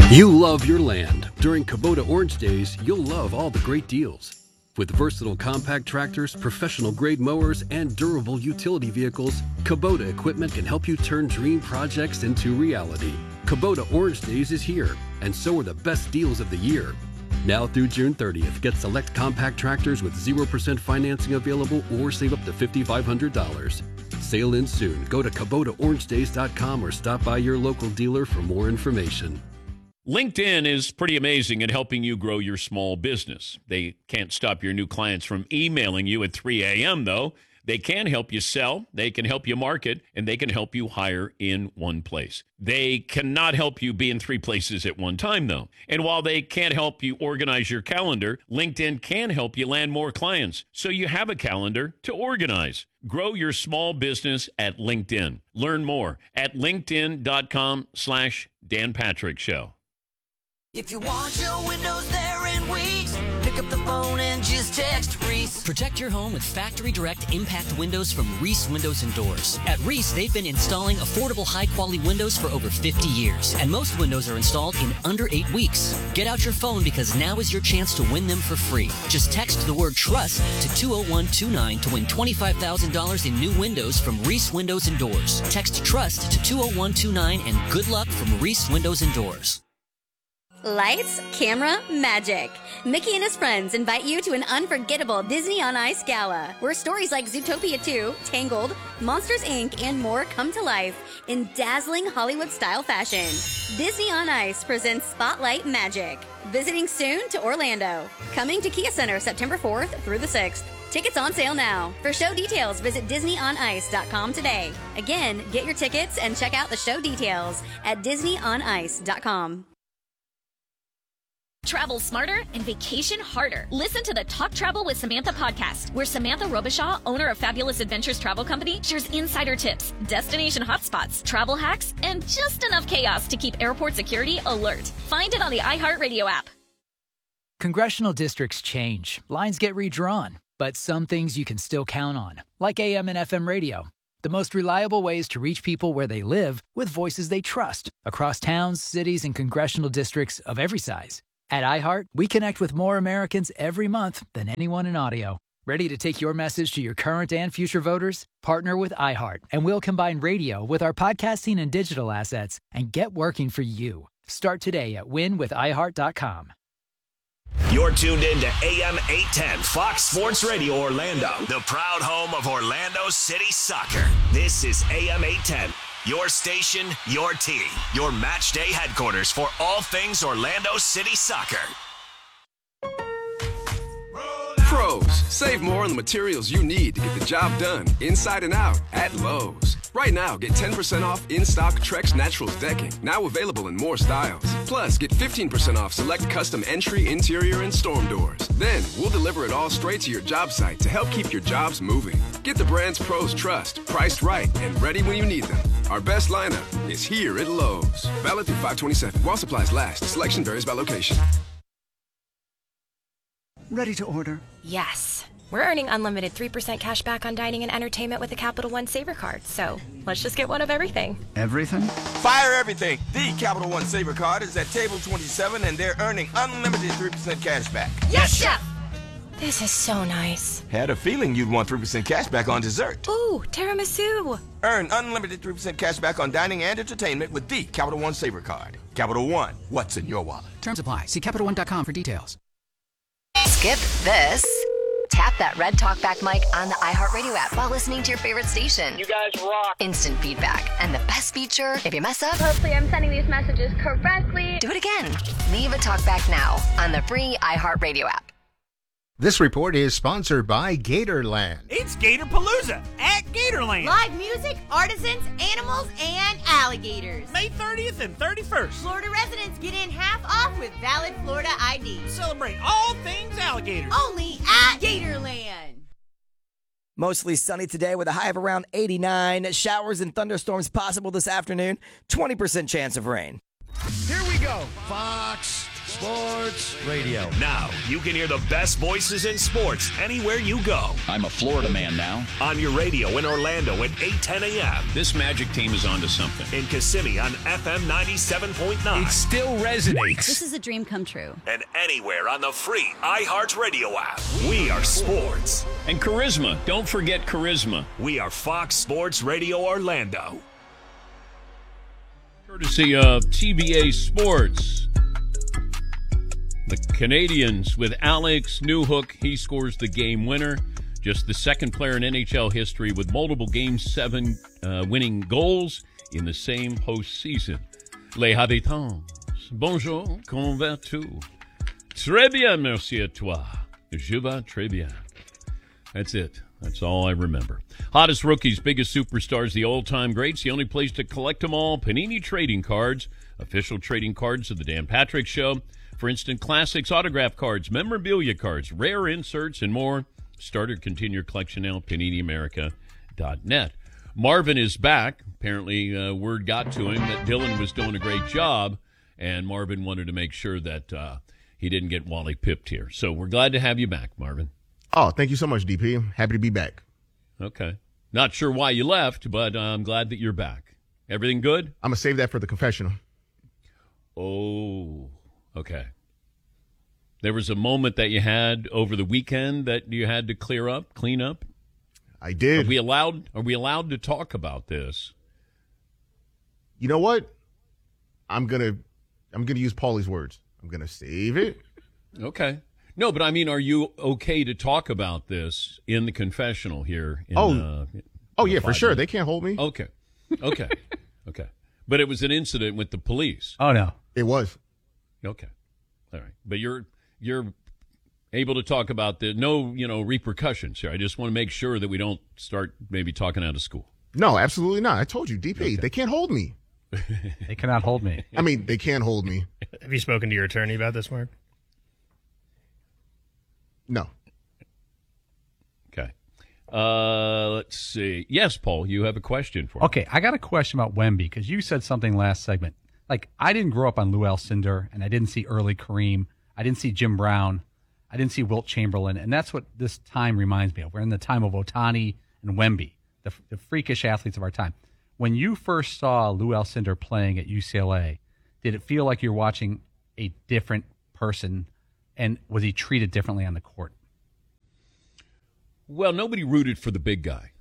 You love your land. During Kubota Orange Days, you'll love all the great deals. With versatile compact tractors, professional-grade mowers, and durable utility vehicles, Kubota equipment can help you turn dream projects into reality. Kubota Orange Days is here, and so are the best deals of the year. Now through June 30th, get select compact tractors with 0% financing available or save up to $5,500. Sale ends soon. Go to KubotaOrangeDays.com or stop by your local dealer for more information. LinkedIn is pretty amazing at helping you grow your small business. They can't stop your new clients from emailing you at 3 a.m., though. They can help you sell, they can help you market, and they can help you hire in one place. They cannot help you be in 3 places at one time, though. And while they can't help you organize your calendar, LinkedIn can help you land more clients so you have a calendar to organize. Grow your small business at LinkedIn. Learn more at linkedin.com/Dan Patrick Show. If you want your windows there in weeks, pick up the phone and just text Reese. Protect your home with Factory Direct Impact Windows from Reese Windows and Doors. At Reese, they've been installing affordable, high-quality windows for over 50 years, and most windows are installed in under 8 weeks. Get out your phone because now is your chance to win them for free. Just text the word TRUST to 20129 to win $25,000 in new windows from Reese Windows and Doors. Text TRUST to 20129 and good luck from Reese Windows and Doors. Lights, camera, magic. Mickey and his friends invite you to an unforgettable Disney on Ice gala, where stories like Zootopia 2, Tangled, Monsters, Inc., and more come to life in dazzling Hollywood-style fashion. Disney on Ice presents Spotlight Magic. Visiting soon to Orlando. Coming to Kia Center September 4th through the 6th. Tickets on sale now. For show details, visit DisneyOnIce.com today. Again, get your tickets and check out the show details at DisneyOnIce.com. Travel smarter and vacation harder. Listen to the Talk Travel with Samantha podcast, where Samantha Robichaud, owner of Fabulous Adventures Travel Company, shares insider tips, destination hotspots, travel hacks, and just enough chaos to keep airport security alert. Find it on the iHeartRadio app. Congressional districts change. Lines get redrawn. But some things you can still count on, like AM and FM radio. The most reliable ways to reach people where they live with voices they trust across towns, cities, and congressional districts of every size. At iHeart, we connect with more Americans every month than anyone in audio. Ready to take your message to your current and future voters? Partner with iHeart, and we'll combine radio with our podcasting and digital assets and get working for you. Start today at winwithiheart.com. You're tuned in to AM 810 Fox Sports Radio Orlando, the proud home of Orlando City Soccer. This is AM 810. Your station, your team, your match day headquarters for all things Orlando City Soccer. Pros, save more on the materials you need to get the job done inside and out at Lowe's. Right now, get 10% off in-stock Trex Naturals decking, now available in more styles. Plus, get 15% off select custom entry, interior, and storm doors. Then, we'll deliver it all straight to your job site to help keep your jobs moving. Get the brands pros trust, priced right, and ready when you need them. Our best lineup is here at Lowe's. Valid through 5/27. While supplies last. Selection varies by location. Ready to order? Yes. We're earning unlimited 3% cash back on dining and entertainment with the Capital One Saver Card, so let's just get one of everything. Everything? Fire everything! The Capital One Saver Card is at table 27 and they're earning unlimited 3% cash back. Yes, Chef! This is so nice. Had a feeling you'd want 3% cash back on dessert. Ooh, tiramisu! Earn unlimited 3% cash back on dining and entertainment with the Capital One Saver Card. Capital One, what's in your wallet? Terms apply. See CapitalOne.com for details. Skip this. Tap that red talkback mic on the iHeartRadio app while listening to your favorite station. You guys rock. Instant feedback. And the best feature, if you mess up, hopefully I'm sending these messages correctly. Do it again. Leave a talkback now on the free iHeartRadio app. This report is sponsored by Gatorland. It's Gatorpalooza at Gatorland. Live music, artisans, animals, and alligators. May 30th and 31st. Florida residents get in half off with valid Florida ID. Celebrate all things alligators. Only at Gatorland. Mostly sunny today with a high of around 89. Showers and thunderstorms possible this afternoon. 20% chance of rain. Here we go. Fox Sports Radio. Now, you can hear the best voices in sports anywhere you go. I'm a Florida man now. On your radio in Orlando at 8:10 a.m. This Magic team is onto something. In Kissimmee on FM 97.9. It still resonates. This is a dream come true. And anywhere on the free iHeartRadio app. We are sports. And charisma. Don't forget charisma. We are Fox Sports Radio Orlando. Courtesy of TBA Sports. The Canadians with Alex Newhook. He scores the game winner. Just the second player in NHL history with multiple Game 7 winning goals in the same postseason. Les habitants. Bonjour, comment vas-tu? Très bien, merci à toi. Je vais très bien. That's it. That's all I remember. Hottest rookies, biggest superstars, the all-time greats. The only place to collect them all, Panini Trading Cards. Official trading cards of the Dan Patrick Show. For instant classics, autograph cards, memorabilia cards, rare inserts, and more. Start or continue your collection now, PaniniAmerica.net. Marvin is back. Apparently, word got to him that Dylan was doing a great job, and Marvin wanted to make sure that he didn't get Wally pipped here. So we're glad to have you back, Marvin. Oh, thank you so much, DP. I'm happy to be back. Okay. Not sure why you left, but I'm glad that you're back. Everything good? I'm going to save that for the confessional. Oh, okay. There was a moment that you had over the weekend that you had to clean up? I did. Are we allowed to talk about this? You know what? I'm gonna use Paulie's words. I'm gonna save it. Okay. No, but I mean, are you okay to talk about this in the confessional here? Yeah, for sure. They can't hold me. Okay. Okay. But it was an incident with the police. Oh, no. It was. Okay. All right. But you're able to talk about no repercussions here. I just want to make sure that we don't start maybe talking out of school. No, absolutely not. I told you, DP, okay. They can't hold me. They cannot hold me. I mean, they can hold me. Have you spoken to your attorney about this, Mark? No. Okay. Let's see. Yes, Paul, you have a question for me. Okay, I got a question about Wemby because you said something last segment. Like, I didn't grow up on Lou Alcindor, and I didn't see early Kareem. I didn't see Jim Brown. I didn't see Wilt Chamberlain, and that's what this time reminds me of. We're in the time of Ohtani and Wemby, the freakish athletes of our time. When you first saw Lou Alcindor playing at UCLA, did it feel like you're watching a different person, and was he treated differently on the court? Well, nobody rooted for the big guy.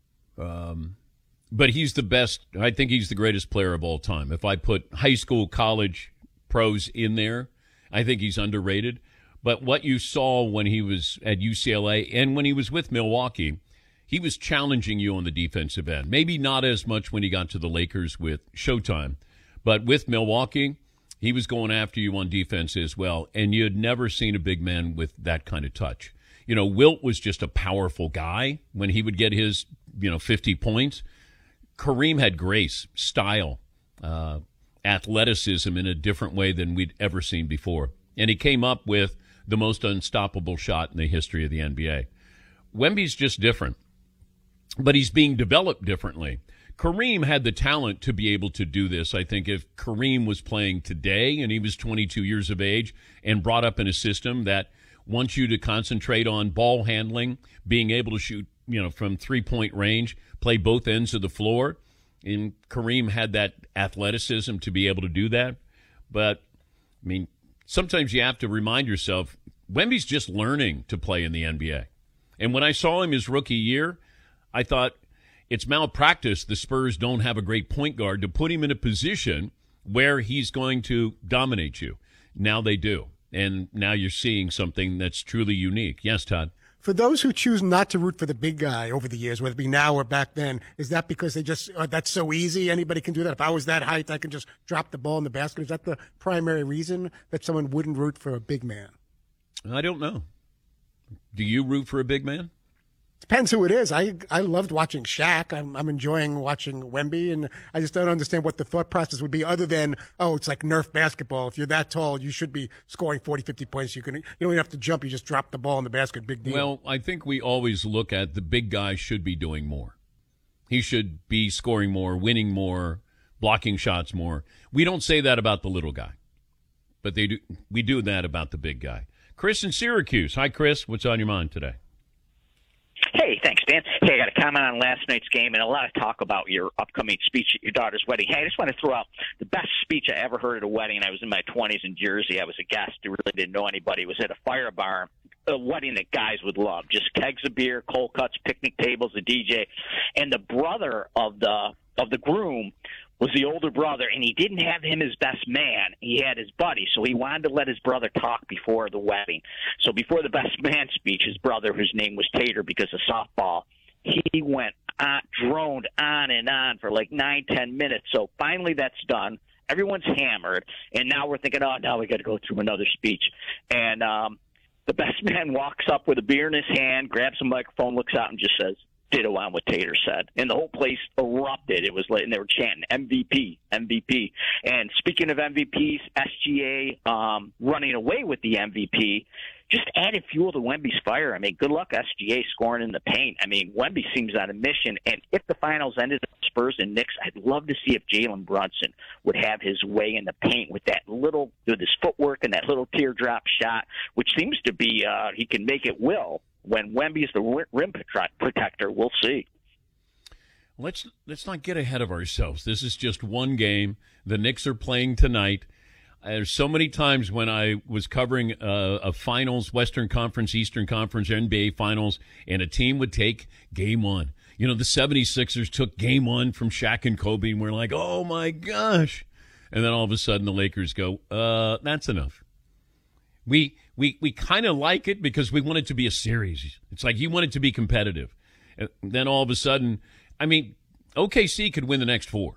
But he's the best. I think he's the greatest player of all time. If I put high school, college, pros in there, I think he's underrated. But what you saw when he was at UCLA and when he was with Milwaukee, he was challenging you on the defensive end. Maybe not as much when he got to the Lakers with Showtime. But with Milwaukee, he was going after you on defense as well. And you had never seen a big man with that kind of touch. You know, Wilt was just a powerful guy when he would get his, 50 points. Kareem had grace, style, athleticism in a different way than we'd ever seen before. And he came up with the most unstoppable shot in the history of the NBA. Wemby's just different, but he's being developed differently. Kareem had the talent to be able to do this. I think if Kareem was playing today and he was 22 years of age and brought up in a system that wants you to concentrate on ball handling, being able to shoot, from three-point range, play both ends of the floor, and Kareem had that athleticism to be able to do that. But, I mean, sometimes you have to remind yourself, Wemby's just learning to play in the NBA. And when I saw him his rookie year, I thought it's malpractice the Spurs don't have a great point guard to put him in a position where he's going to dominate you. Now they do. And now you're seeing something that's truly unique. Yes, Todd? For those who choose not to root for the big guy over the years, whether it be now or back then, is that because they just, that's so easy, anybody can do that? If I was that height, I can just drop the ball in the basket. Is that the primary reason that someone wouldn't root for a big man? I don't know. Do you root for a big man? Depends who it is. I loved watching Shaq. I'm enjoying watching Wemby, and I just don't understand what the thought process would be other than, it's like Nerf basketball. If you're that tall, you should be scoring 40, 50 points. You don't even have to jump. You just drop the ball in the basket. Big deal. Well, I think we always look at the big guy should be doing more. He should be scoring more, winning more, blocking shots more. We don't say that about the little guy. but we do that about the big guy. Chris in Syracuse. Hi, Chris. What's on your mind today? Hey, thanks, Dan. Hey, I got a comment on last night's game and a lot of talk about your upcoming speech at your daughter's wedding. Hey, I just want to throw out the best speech I ever heard at a wedding. I was in my 20s in Jersey. I was a guest who really didn't know anybody. It was at a fire bar, a wedding that guys would love. Just kegs of beer, cold cuts, picnic tables, a DJ. And the brother of the groom was the older brother, and he didn't have him as best man. He had his buddy, so he wanted to let his brother talk before the wedding. So before the best man speech, his brother, whose name was Tater because of softball, he went droned on and on for like 9-10 minutes. So finally that's done. Everyone's hammered, and now we're thinking, oh, now we got to go through another speech. And the best man walks up with a beer in his hand, grabs a microphone, looks out, and just says, ditto on what Tater said. And the whole place erupted. It was lit, and they were chanting, MVP, MVP. And speaking of MVPs, SGA running away with the MVP just added fuel to Wemby's fire. I mean, good luck SGA scoring in the paint. I mean, Wemby seems on a mission. And if the finals ended up Spurs and Knicks, I'd love to see if Jalen Brunson would have his way in the paint with his footwork and that little teardrop shot, which seems to be he can make it will. When Wemby's the rim protector, we'll see. Let's not get ahead of ourselves. This is just one game. The Knicks are playing tonight. There's so many times when I was covering a finals, Western Conference, Eastern Conference, NBA finals, and a team would take game one. You know, the 76ers took game one from Shaq and Kobe, and we're like, oh, my gosh. And then all of a sudden the Lakers go, that's enough. We kind of like it because we want it to be a series. It's like you want it to be competitive. And then all of a sudden, I mean, OKC could win the next four.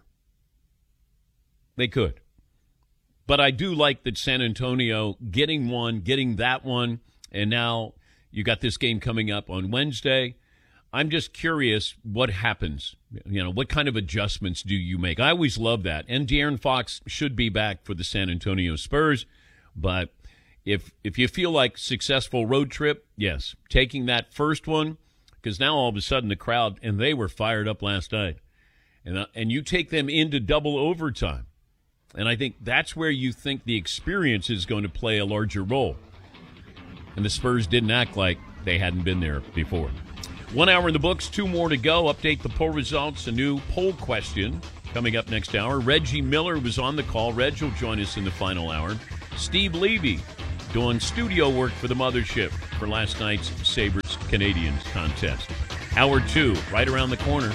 They could. But I do like that San Antonio getting that one, and now you got this game coming up on Wednesday. I'm just curious what happens. You know, what kind of adjustments do you make? I always love that. And De'Aaron Fox should be back for the San Antonio Spurs, but if you feel like successful road trip, yes, taking that first one, because now all of a sudden the crowd, and they were fired up last night, and you take them into double overtime, and I think that's where you think the experience is going to play a larger role. And the Spurs didn't act like they hadn't been there before. 1 hour in the books, 2 more to go. Update the poll results, a new poll question coming up next hour. Reggie Miller was on the call. Reg will join us in the final hour. Steve Levy doing studio work for the mothership for last night's Sabres-Canadiens contest. Hour 2, right around the corner.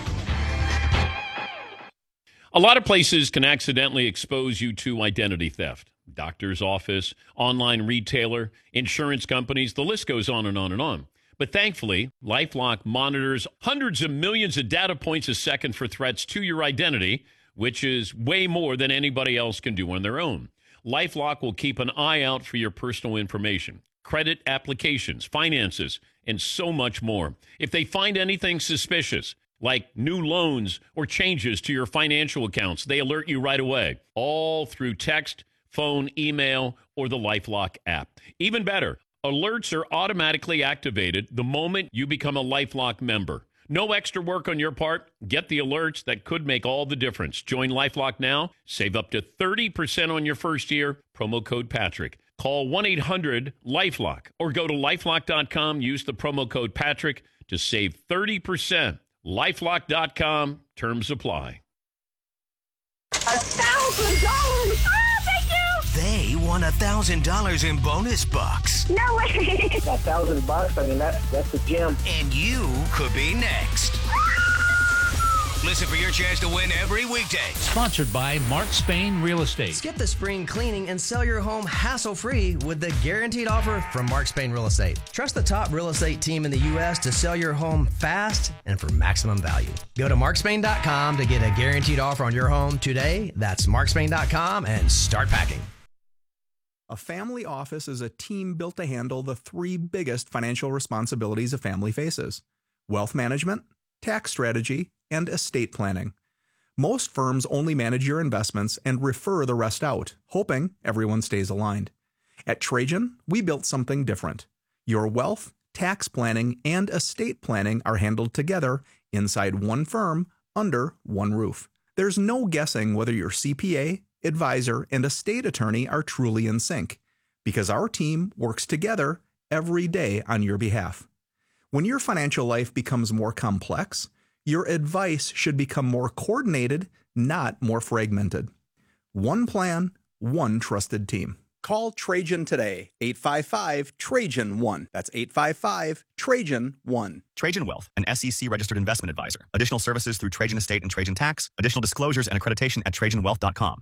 A lot of places can accidentally expose you to identity theft. Doctor's office, online retailer, insurance companies, the list goes on and on and on. But thankfully, LifeLock monitors hundreds of millions of data points a second for threats to your identity, which is way more than anybody else can do on their own. LifeLock will keep an eye out for your personal information, credit applications, finances, and so much more. If they find anything suspicious, like new loans or changes to your financial accounts, they alert you right away, all through text, phone, email, or the LifeLock app. Even better, alerts are automatically activated the moment you become a LifeLock member. No extra work on your part. Get the alerts that could make all the difference. Join LifeLock now. Save up to 30% on your first year. Promo code Patrick. Call 1-800-LifeLock or go to LifeLock.com. Use the promo code Patrick to save 30%. LifeLock.com. Terms apply. $1,000! Thank you! They won $1,000 in bonus bucks. No way! $1,000, I mean, that's the gem. And you could be next. Listen for your chance to win every weekday. Sponsored by Mark Spain Real Estate. Skip the spring cleaning and sell your home hassle-free with the guaranteed offer from Mark Spain Real Estate. Trust the top real estate team in the U.S. to sell your home fast and for maximum value. Go to markspain.com to get a guaranteed offer on your home today. That's markspain.com and start packing. A family office is a team built to handle the 3 biggest financial responsibilities a family faces: wealth management, tax strategy, and estate planning. Most firms only manage your investments and refer the rest out, hoping everyone stays aligned. At Trajan, we built something different. Your wealth, tax planning, and estate planning are handled together inside one firm under one roof. There's no guessing whether your CPA, advisor, and estate attorney are truly in sync because our team works together every day on your behalf. When your financial life becomes more complex, your advice should become more coordinated, not more fragmented. One plan, one trusted team. Call Trajan today, 855-TRAJAN-1. That's 855-TRAJAN-1. Trajan Wealth, an SEC-registered investment advisor. Additional services through Trajan Estate and Trajan Tax. Additional disclosures and accreditation at TrajanWealth.com.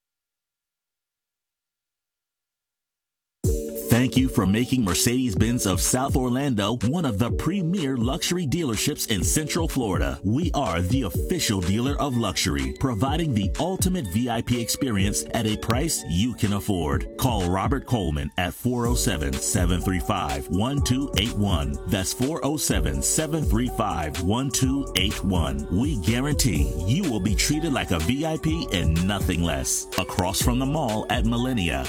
Thank you for making Mercedes-Benz of South Orlando one of the premier luxury dealerships in Central Florida. We are the official dealer of luxury, providing the ultimate VIP experience at a price you can afford. Call Robert Coleman at 407-735-1281. That's 407-735-1281. We guarantee you will be treated like a VIP and nothing less. Across from the mall at Millennia.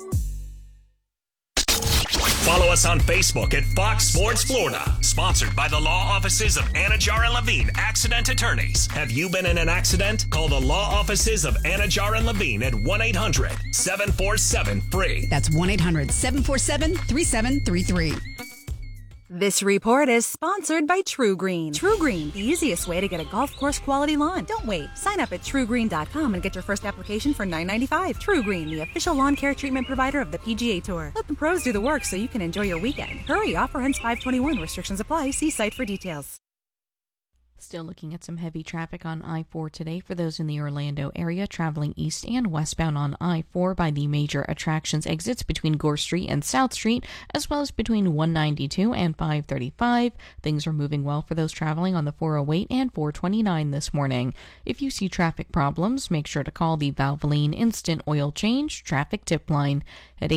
Follow us on Facebook at Fox Sports Florida. Sponsored by the law offices of Anajar and Levine, accident attorneys. Have you been in an accident? Call the law offices of Anajar and Levine at 1-800-747-FREE. That's 1-800-747-3733. This report is sponsored by TruGreen. TruGreen, the easiest way to get a golf course quality lawn. Don't wait. Sign up at TruGreen.com and get your first application for $9.95. TruGreen, the official lawn care treatment provider of the PGA Tour. Let the pros do the work so you can enjoy your weekend. Hurry, offer ends 5/21. Restrictions apply. See site for details. Still looking at some heavy traffic on I-4 today for those in the Orlando area traveling east and westbound on I-4 by the major attractions exits between Gore Street and South Street, as well as between 192 and 535. Things are moving well for those traveling on the 408 and 429 this morning. If you see traffic problems, make sure to call the Valvoline Instant Oil Change Traffic Tip Line at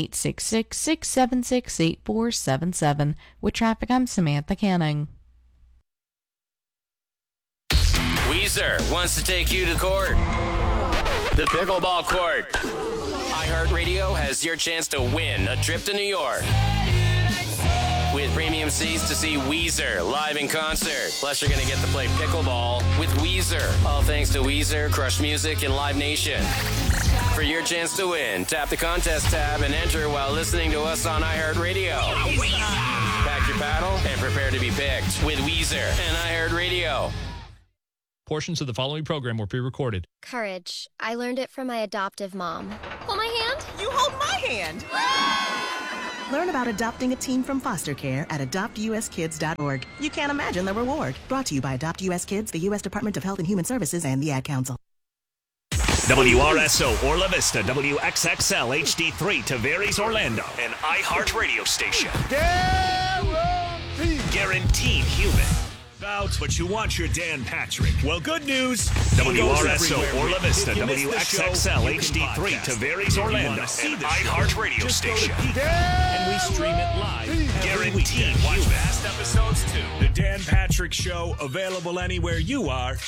866-676-8477. With traffic, I'm Samantha Canning. Weezer wants to take you to court. The pickleball court. iHeartRadio has your chance to win a trip to New York. With premium seats to see Weezer live in concert. Plus, you're going to get to play pickleball with Weezer. All thanks to Weezer, Crush Music, and Live Nation. For your chance to win, tap the contest tab and enter while listening to us on iHeartRadio. Pack your paddle and prepare to be picked with Weezer and iHeartRadio. Portions of the following program were pre-recorded. Courage. I learned it from my adoptive mom. Hold my hand. You hold my hand. Learn about adopting a teen from foster care at adoptuskids.org. You can't imagine the reward. Brought to you by Adopt US Kids, the U.S. Department of Health and Human Services, and the Ad Council. WRSO Orla Vista, WXXL HD3 Tavares Orlando, an iHeart radio station. Guaranteed human. But you want your Dan Patrick. Well, good news. WRSO Orla Vista, WXXL HD3 Tavares Orlando, an iHeart radio station. And we stream it live. Guaranteed Watch human. past episodes too. The Dan Patrick Show, available anywhere you are